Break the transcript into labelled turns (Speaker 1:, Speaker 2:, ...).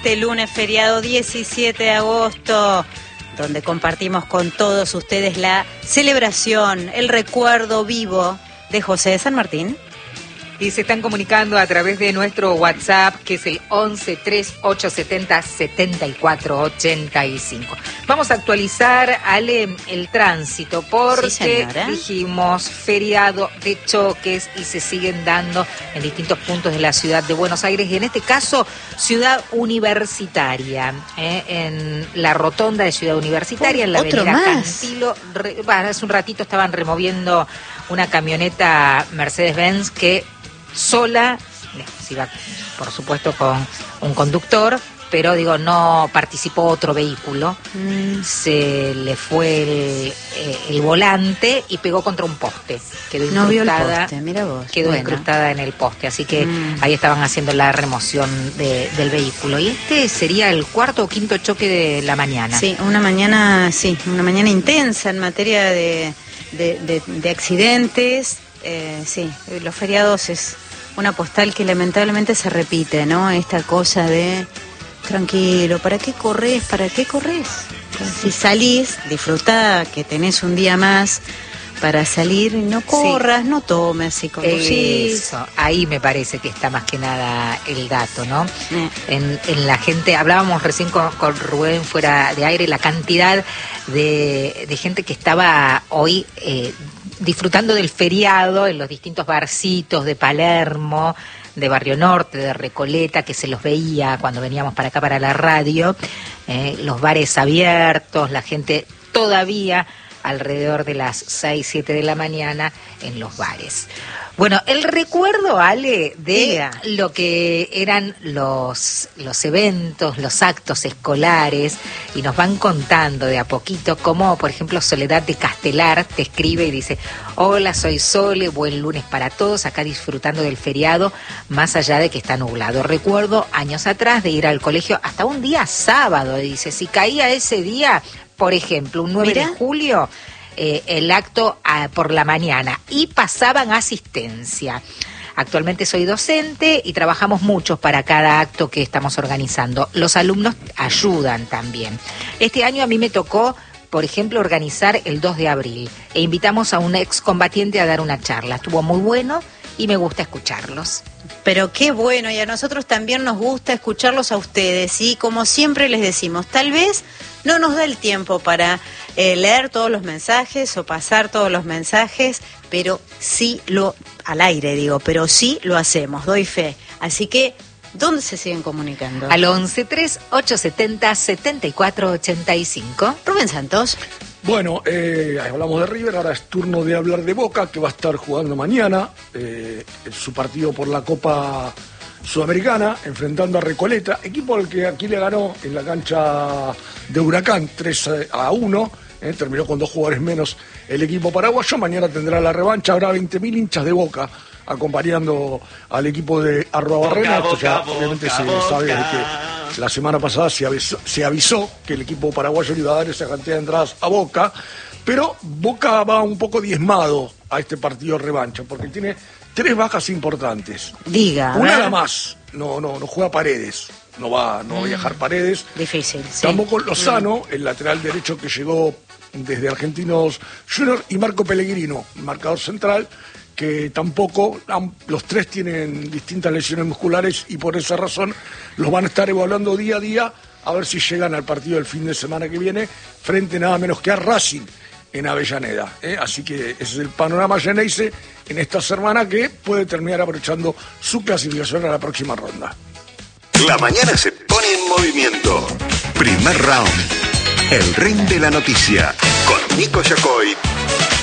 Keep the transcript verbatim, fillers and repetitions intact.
Speaker 1: este lunes feriado diecisiete de agosto, donde compartimos con todos ustedes la celebración, el recuerdo vivo de José de San Martín.
Speaker 2: Y se están comunicando a través de nuestro WhatsApp, que es el once, tres, ocho setenta, setenta y cuatro ochenta y cinco. Vamos a actualizar, Ale, el tránsito, porque sí, dijimos feriado de choques y se siguen dando en distintos puntos de la ciudad de Buenos Aires, y en este caso, Ciudad Universitaria, ¿eh? En la rotonda de Ciudad Universitaria, en la avenida Cantilo. Re, bueno, hace un ratito estaban removiendo una camioneta Mercedes-Benz que sola, se iba por supuesto con un conductor, pero digo, no participó otro vehículo, mm. se le fue el, eh, el volante y pegó contra un poste, quedó incrustada,
Speaker 1: no vio el poste, mira vos.
Speaker 2: Quedó bueno. incrustada en el poste, así que mm. ahí estaban haciendo la remoción de, del vehículo. Y este sería el cuarto o quinto choque de la mañana.
Speaker 1: Sí, una mañana, sí, una mañana intensa en materia de, de, de, de accidentes. Eh, sí, los feriados es una postal que lamentablemente se repite, ¿no? Esta cosa de tranquilo, ¿para qué corres? ¿Para qué corres? Si salís, disfrutá que tenés un día más para salir, no corras, sí. no tomes y conducís.
Speaker 2: Eso, ahí me parece que está más que nada el dato, ¿no? Eh. En, en la gente, hablábamos recién con, con Rubén fuera de aire, la cantidad de, de gente que estaba hoy eh, disfrutando del feriado en los distintos barcitos de Palermo, de Barrio Norte, de Recoleta, que se los veía cuando veníamos para acá para la radio, eh, los bares abiertos, la gente todavía alrededor de las seis, siete de la mañana en los bares. Bueno, el recuerdo, Ale, de yeah. lo que eran los, los eventos, los actos escolares, y nos van contando de a poquito cómo, por ejemplo, Soledad de Castelar te escribe y dice: hola, soy Sole, buen lunes para todos, acá disfrutando del feriado, más allá de que está nublado. Recuerdo años atrás de ir al colegio hasta un día sábado, dice, si caía ese día, por ejemplo, un nueve ¿Mira? de julio, eh, el acto a, por la mañana, y pasaban asistencia. Actualmente soy docente y trabajamos mucho para cada acto que estamos organizando. Los alumnos ayudan también. Este año a mí me tocó, por ejemplo, organizar el dos de abril, e invitamos a un excombatiente a dar una charla. Estuvo muy bueno y me gusta escucharlos.
Speaker 1: Pero qué bueno, y a nosotros también nos gusta escucharlos a ustedes, y como siempre les decimos, tal vez no nos da el tiempo para eh, leer todos los mensajes o pasar todos los mensajes, pero sí lo, al aire digo, pero sí lo hacemos, doy fe. Así que, ¿dónde se siguen comunicando?
Speaker 2: Al once, tres, ocho setenta, setenta y cuatro ochenta y cinco.
Speaker 1: Rubén Santos.
Speaker 3: Bueno, eh, hablamos de River, ahora es turno de hablar de Boca, que va a estar jugando mañana eh, su partido por la Copa Sudamericana, enfrentando a Recoleta, equipo al que aquí le ganó en la cancha de Huracán tres a uno, eh, terminó con dos jugadores menos el equipo paraguayo. Mañana tendrá la revancha, habrá veinte mil hinchas de Boca acompañando al equipo de Arroa Barrena. Esto ya Boca, obviamente Boca, se Boca. sabe de que la semana pasada se avisó, se avisó que el equipo paraguayo le iba a dar esa cantidad de entradas a Boca, pero Boca va un poco diezmado a este partido revancha, porque tiene tres bajas importantes.
Speaker 1: Diga.
Speaker 3: Una nada más, no, no, no juega Paredes, no va, no va a viajar Paredes.
Speaker 1: Difícil, sí.
Speaker 3: Tampoco Lozano, el lateral derecho que llegó desde Argentinos Juniors, y Marco Pellegrino, marcador central, que tampoco, los tres tienen distintas lesiones musculares, y por esa razón los van a estar evaluando día a día a ver si llegan al partido del fin de semana que viene, frente nada menos que a Racing en Avellaneda, ¿eh? Así que ese es el panorama Geneise en esta semana, que puede terminar aprovechando su clasificación a la próxima ronda.
Speaker 4: La mañana se pone en movimiento. Primer round. El ring de la noticia con Nico Yacoy